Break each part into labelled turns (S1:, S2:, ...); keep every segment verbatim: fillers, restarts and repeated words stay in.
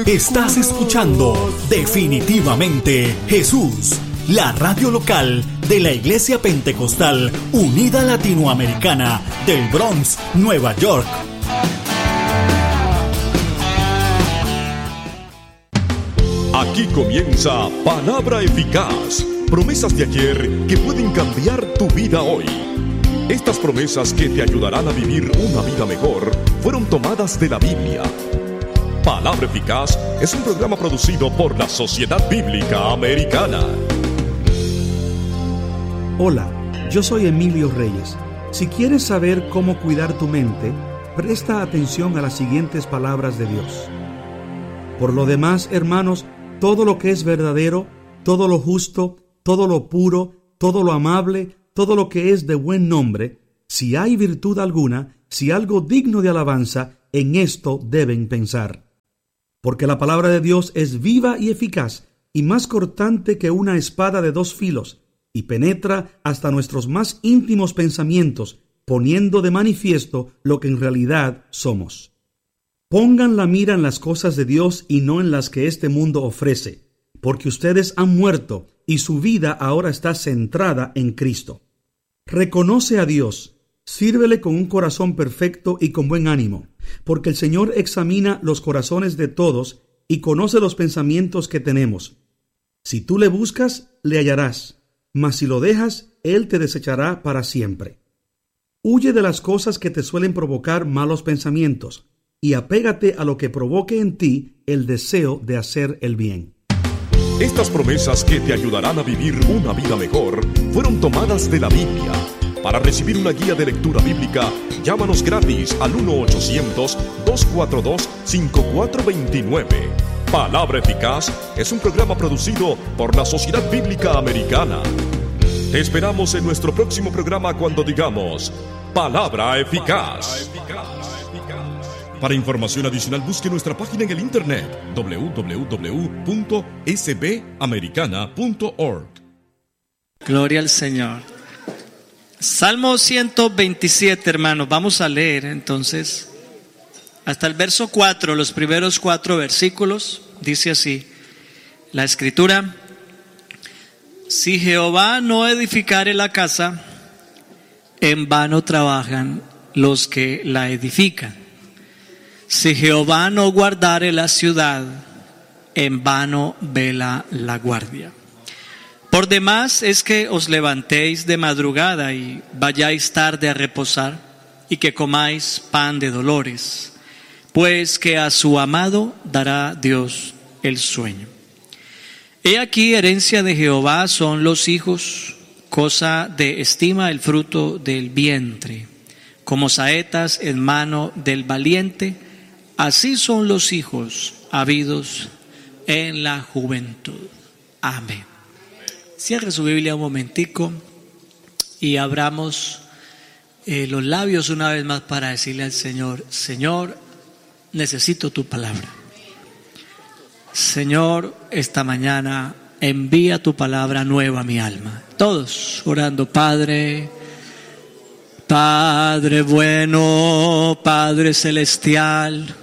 S1: Estás escuchando Definitivamente Jesús, la radio local de la Iglesia Pentecostal Unida Latinoamericana del Bronx, Nueva York. Aquí comienza Palabra Eficaz, promesas de ayer que pueden cambiar tu vida hoy. Estas promesas que te ayudarán a vivir una vida mejor fueron tomadas de la Biblia. Palabra Eficaz es un programa producido por la Sociedad Bíblica Americana.
S2: Hola, yo soy Emilio Reyes. Si quieres saber cómo cuidar tu mente, presta atención a las siguientes palabras de Dios. Por lo demás, hermanos, todo lo que es verdadero, todo lo justo, todo lo puro, todo lo amable, todo lo que es de buen nombre, si hay virtud alguna, si algo digno de alabanza, en esto deben pensar. Porque la palabra de Dios es viva y eficaz, y más cortante que una espada de dos filos, y penetra hasta nuestros más íntimos pensamientos, poniendo de manifiesto lo que en realidad somos. Pongan la mira en las cosas de Dios y no en las que este mundo ofrece, porque ustedes han muerto, y su vida ahora está centrada en Cristo. Reconoce a Dios, sírvele con un corazón perfecto y con buen ánimo, porque el Señor examina los corazones de todos y conoce los pensamientos que tenemos. Si tú le buscas, le hallarás, mas si lo dejas, Él te desechará para siempre. Huye de las cosas que te suelen provocar malos pensamientos, y apégate a lo que provoque en ti el deseo de hacer el bien.
S1: Estas promesas que te ayudarán a vivir una vida mejor fueron tomadas de la Biblia. Para recibir una guía de lectura bíblica, llámanos gratis al uno ochocientos, dos cuatro dos, cinco cuatro dos nueve. Palabra Eficaz es un programa producido por la Sociedad Bíblica Americana. Te esperamos en nuestro próximo programa cuando digamos Palabra Eficaz. Para información adicional, busque nuestra página en el internet doble u doble u doble u punto s b americana punto org.
S3: Gloria al Señor. Salmo ciento veintisiete, hermanos, vamos a leer entonces hasta el verso cuatro, los primeros cuatro versículos. Dice así la Escritura: si Jehová no edificare la casa, en vano trabajan los que la edifican. Si Jehová no guardare la ciudad, en vano vela la guardia. Por demás es que os levantéis de madrugada y vayáis tarde a reposar, y que comáis pan de dolores, pues que a su amado dará Dios el sueño. He aquí, herencia de Jehová son los hijos, cosa de estima el fruto del vientre. Como saetas en mano del valiente, así son los hijos habidos en la juventud. Amén. Cierre su Biblia un momentico y abramos eh, los labios una vez más para decirle al Señor: Señor, necesito tu palabra. Señor, esta mañana envía tu palabra nueva a mi alma. Todos orando: Padre, Padre bueno, Padre celestial,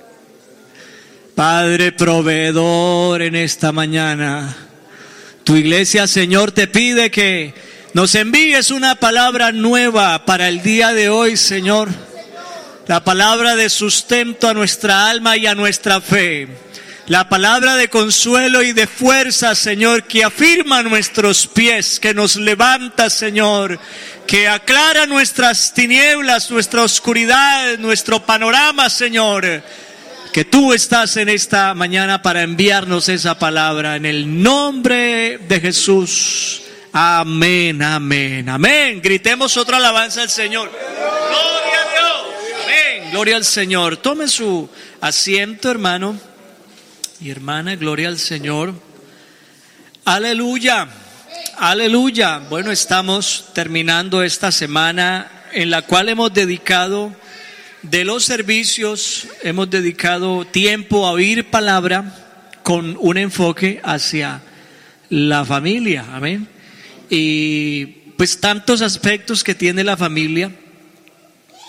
S3: Padre proveedor, en esta mañana tu iglesia, Señor, te pide que nos envíes una palabra nueva para el día de hoy, Señor. La palabra de sustento a nuestra alma y a nuestra fe. La palabra de consuelo y de fuerza, Señor, que afirma nuestros pies, que nos levanta, Señor, que aclara nuestras tinieblas, nuestra oscuridad, nuestro panorama, Señor. Que tú estás en esta mañana para enviarnos esa palabra en el nombre de Jesús. Amén, amén, amén. Gritemos otra alabanza al Señor. Gloria a Dios. Amén. Gloria al Señor. Tome su asiento, hermano y hermana. Gloria al Señor. Aleluya. Aleluya. Bueno, estamos terminando esta semana en la cual hemos dedicado de los servicios, hemos dedicado tiempo a oír palabra con un enfoque hacia la familia, amén. Y pues tantos aspectos que tiene la familia,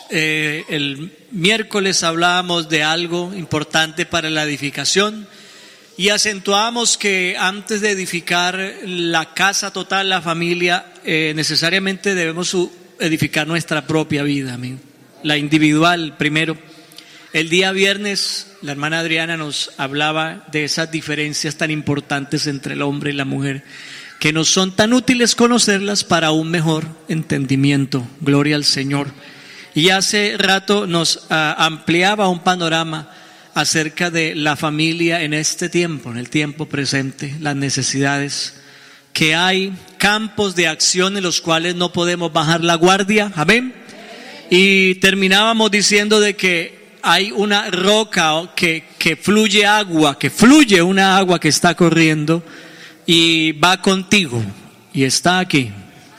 S3: Eh, el miércoles hablábamos de algo importante para la edificación y acentuábamos que antes de edificar la casa total, la familia, eh, necesariamente debemos edificar nuestra propia vida, amén. La individual primero. El día viernes la hermana Adriana nos hablaba de esas diferencias tan importantes entre el hombre y la mujer, que nos son tan útiles conocerlas para un mejor entendimiento. Gloria al Señor. Y hace rato nos uh, ampliaba un panorama acerca de la familia en este tiempo, en el tiempo presente, las necesidades, que hay campos de acción en los cuales no podemos bajar la guardia, amén. Y terminábamos diciendo de que hay una roca que, que fluye agua, que fluye una agua que está corriendo y va contigo y está aquí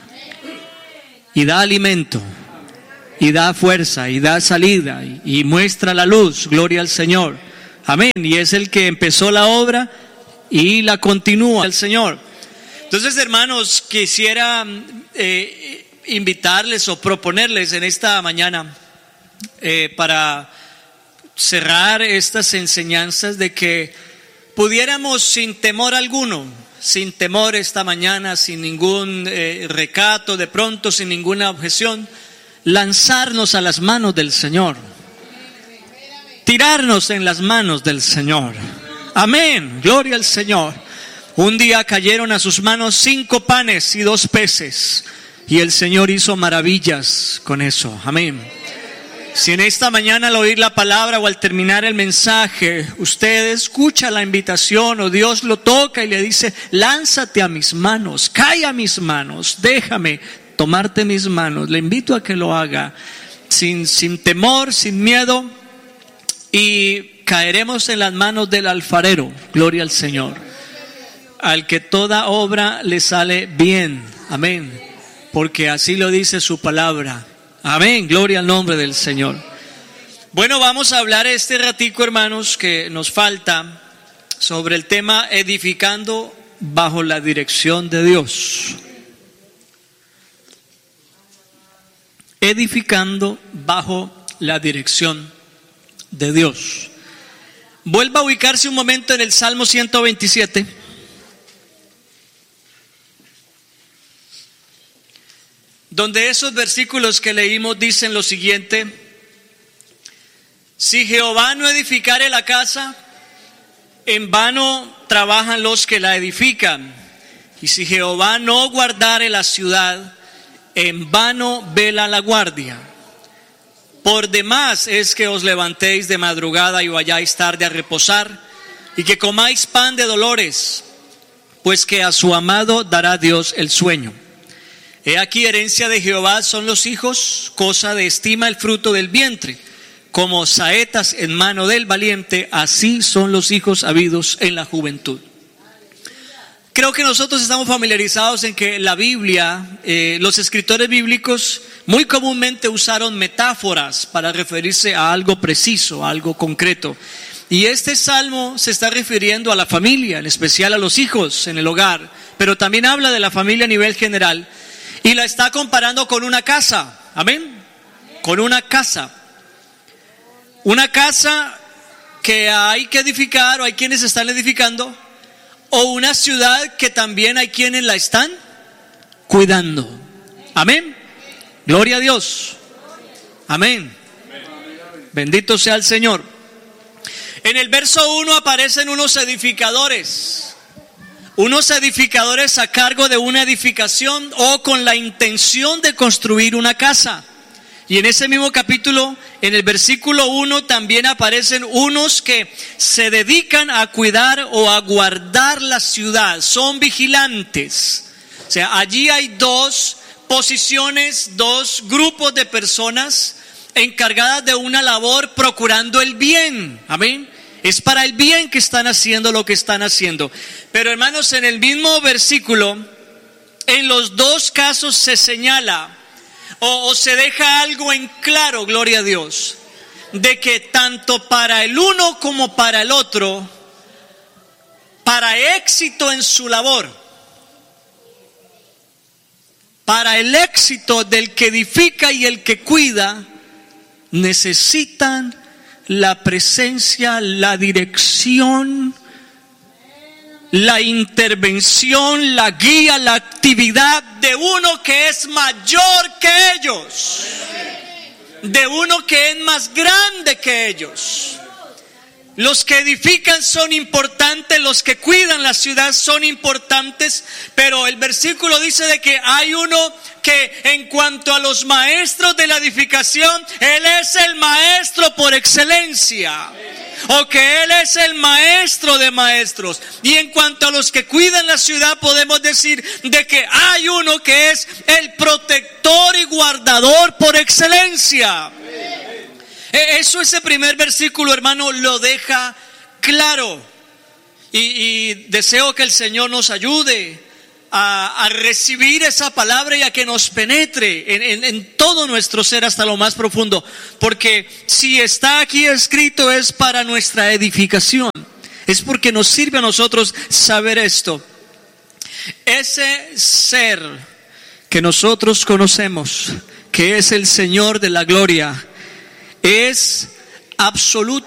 S3: y da alimento y da fuerza y da salida y, y muestra la luz, gloria al Señor, amén. Y es el que empezó la obra y la continúa el Señor. Entonces, hermanos, quisiera eh, invitarles o proponerles en esta mañana eh, para cerrar estas enseñanzas de que pudiéramos sin temor alguno, sin temor esta mañana, sin ningún eh, recato, de pronto sin ninguna objeción, lanzarnos a las manos del Señor, tirarnos en las manos del Señor, amén, gloria al Señor. Un día cayeron a sus manos cinco panes y dos peces y el Señor hizo maravillas con eso, amén. Si en esta mañana al oír la palabra o al terminar el mensaje usted escucha la invitación o Dios lo toca y le dice: lánzate a mis manos, cae a mis manos, déjame tomarte mis manos, le invito a que lo haga sin, sin temor, sin miedo, y caeremos en las manos del alfarero, gloria al Señor, al que toda obra le sale bien, amén, porque así lo dice su palabra, amén, gloria al nombre del Señor. Bueno, vamos a hablar este ratico, hermanos, que nos falta sobre el tema edificando bajo la dirección de Dios. Edificando bajo la dirección de Dios. Vuelva a ubicarse un momento en el Salmo ciento veintisiete. Donde esos versículos que leímos dicen lo siguiente: si Jehová no edificare la casa, en vano trabajan los que la edifican. Y si Jehová no guardare la ciudad, en vano vela la guardia. Por demás es que os levantéis de madrugada y vayáis tarde a reposar, y que comáis pan de dolores, pues que a su amado dará Dios el sueño. He aquí, herencia de Jehová son los hijos, cosa de estima el fruto del vientre. Como saetas en mano del valiente, así son los hijos habidos en la juventud. Creo que nosotros estamos familiarizados en que la Biblia, eh, los escritores bíblicos muy comúnmente usaron metáforas para referirse a algo preciso, a algo concreto. Y este salmo se está refiriendo a la familia, en especial a los hijos en el hogar, pero también habla de la familia a nivel general y la está comparando con una casa, amén, con una casa. Una casa que hay que edificar, o hay quienes están edificando, o una ciudad que también hay quienes la están cuidando. Amén. Gloria a Dios. Amén. Bendito sea el Señor. En el verso uno aparecen unos edificadores. Unos edificadores a cargo de una edificación o con la intención de construir una casa. Y en ese mismo capítulo, en el versículo uno, también aparecen unos que se dedican a cuidar o a guardar la ciudad, son vigilantes. O sea, allí hay dos posiciones, dos grupos de personas encargadas de una labor procurando el bien. Amén. Es para el bien que están haciendo lo que están haciendo. Pero hermanos, en el mismo versículo, en los dos casos se señala O, o se deja algo en claro, gloria a Dios, de que tanto para el uno como para el otro, para éxito en su labor, para el éxito del que edifica y el que cuida, necesitan la presencia, la dirección, la intervención, la guía, la actividad de uno que es mayor que ellos, de uno que es más grande que ellos. Los que edifican son importantes, los que cuidan la ciudad son importantes, pero el versículo dice de que hay uno que en cuanto a los maestros de la edificación, Él es el maestro por excelencia, o que Él es el maestro de maestros. Y en cuanto a los que cuidan la ciudad, podemos decir de que hay uno que es el protector y guardador por excelencia. Eso, ese primer versículo, hermano, lo deja claro. Y, y deseo que el Señor nos ayude a, a recibir esa palabra y a que nos penetre en, en, en todo nuestro ser hasta lo más profundo. Porque si está aquí escrito es para nuestra edificación. Es porque nos sirve a nosotros saber esto. Ese ser que nosotros conocemos, que es el Señor de la gloria, es absoluto